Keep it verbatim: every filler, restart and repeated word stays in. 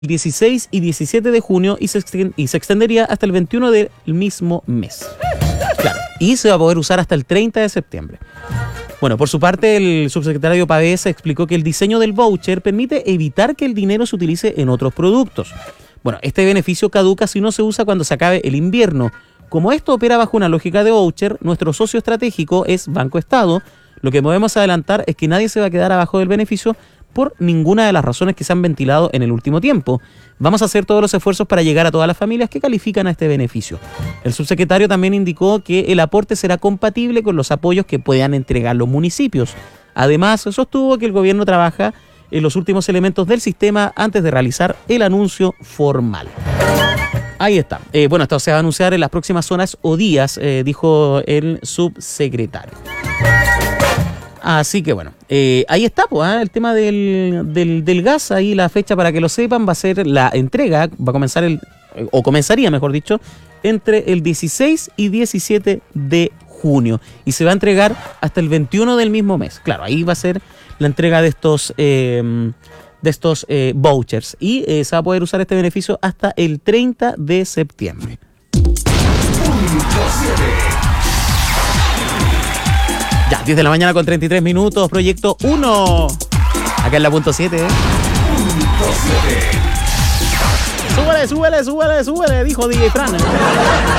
dieciséis y diecisiete de junio y se, extend- y se extendería hasta el veintiuno del mismo mes. Claro, y se va a poder usar hasta el treinta de septiembre. Bueno, por su parte, el subsecretario Pavés explicó que el diseño del voucher permite evitar que el dinero se utilice en otros productos. Bueno, este beneficio caduca si no se usa cuando se acabe el invierno. Como esto opera bajo una lógica de voucher, nuestro socio estratégico es Banco Estado. Lo que podemos adelantar es que nadie se va a quedar abajo del beneficio por ninguna de las razones que se han ventilado en el último tiempo. Vamos a hacer todos los esfuerzos para llegar a todas las familias que califican a este beneficio. El subsecretario también indicó que el aporte será compatible con los apoyos que puedan entregar los municipios. Además, sostuvo que el gobierno trabaja en los últimos elementos del sistema antes de realizar el anuncio formal. Ahí está. Eh, bueno, esto se va a anunciar en las próximas horas o días, eh, dijo el subsecretario. Así que bueno, eh, ahí está, pues, ¿eh? El tema del, del, del gas, ahí la fecha para que lo sepan, va a ser la entrega, va a comenzar el, o comenzaría mejor dicho, entre el dieciséis y diecisiete de junio y se va a entregar hasta el veintiuno del mismo mes. Claro, ahí va a ser la entrega de estos, eh, de estos eh, vouchers y eh, se va a poder usar este beneficio hasta el treinta de septiembre. Ya, diez de la mañana con treinta y tres minutos, proyecto uno. Acá en la punto siete, ¿eh? Súbele, súbele, súbele, súbele, dijo D J Fran.